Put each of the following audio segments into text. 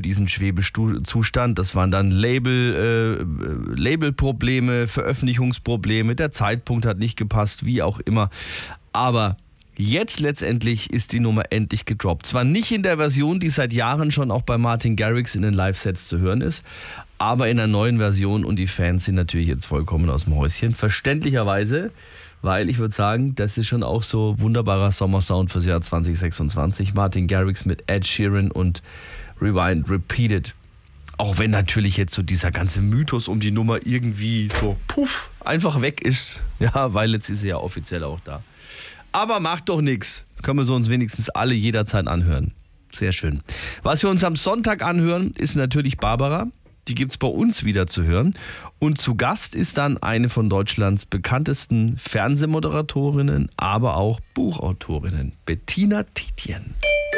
diesen Schwebezustand. Das waren dann Labelprobleme, Veröffentlichungsprobleme, der Zeitpunkt hat nicht gepasst, wie auch immer. Aber jetzt letztendlich ist die Nummer endlich gedroppt. Zwar nicht in der Version, die seit Jahren schon auch bei Martin Garrix in den Live-Sets zu hören ist, aber in einer neuen Version und die Fans sind natürlich jetzt vollkommen aus dem Häuschen. Verständlicherweise, weil ich würde sagen, das ist schon auch so wunderbarer Sommersound fürs Jahr 2026. Martin Garrix mit Ed Sheeran und Rewind Repeated. Auch wenn natürlich jetzt so dieser ganze Mythos um die Nummer irgendwie so puff einfach weg ist. Ja, weil jetzt ist sie ja offiziell auch da. Aber macht doch nichts. Das können wir so uns wenigstens alle jederzeit anhören. Sehr schön. Was wir uns am Sonntag anhören, ist natürlich Barbara. Die gibt es bei uns wieder zu hören. Und zu Gast ist dann eine von Deutschlands bekanntesten Fernsehmoderatorinnen, aber auch Buchautorinnen, Bettina Tietjen.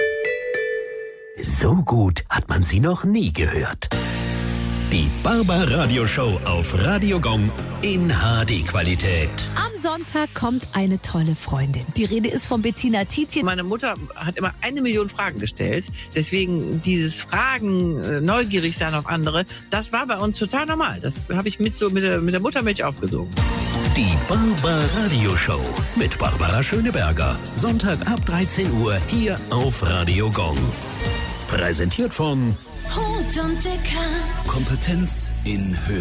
So gut hat man sie noch nie gehört. Die Barbara-Radio-Show auf Radio Gong in HD-Qualität. Am Sonntag kommt eine tolle Freundin. Die Rede ist von Bettina Tietjen. Meine Mutter hat immer 1 Million Fragen gestellt. Deswegen dieses Fragen, neugierig sein auf andere, das war bei uns total normal. Das habe ich mit der Muttermilch aufgesogen. Die Barbara-Radio-Show mit Barbara Schöneberger. Sonntag ab 13 Uhr hier auf Radio Gong. Präsentiert von Rot und Dicker. Kompetenz in Höhe.